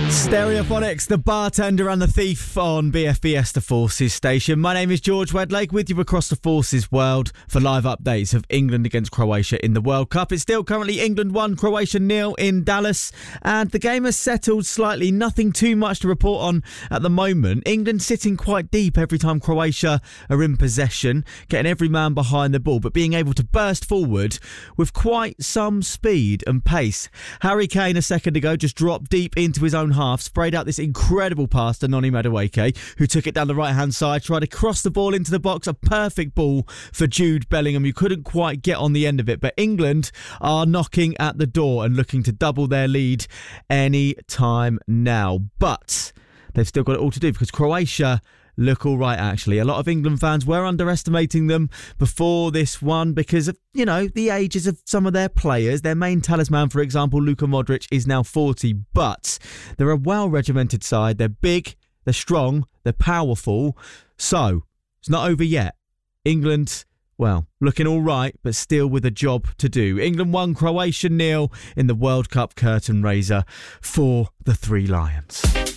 Stereophonics, the bartender and the thief on BFBS, the Forces station. My name is George Wedlake, with you across the Forces world for live updates of England against Croatia in the World Cup. It's still currently England 1, Croatia 0 in Dallas, and the game has settled slightly. Nothing too much to report on at the moment. England sitting quite deep every time Croatia are in possession, getting every man behind the ball, but being able to burst forward with quite some speed and pace. Harry Kane a second ago just dropped deep into his own half, sprayed out this incredible pass to Noni Madueke, who took it down the right-hand side, tried to cross the ball into the box. A perfect ball for Jude Bellingham, who couldn't quite get on the end of it. But England are knocking at the door and looking to double their lead any time now. But they've still got it all to do, because Croatia look all right, actually. A lot of England fans were underestimating them before this one because of, the ages of some of their players. Their main talisman, for example, Luka Modric, is now 40, but they're a well-regimented side. They're big, they're strong, they're powerful. So, it's not over yet. England, well, looking all right, but still with a job to do. England 1, Croatia 0 in the World Cup curtain raiser for the Three Lions.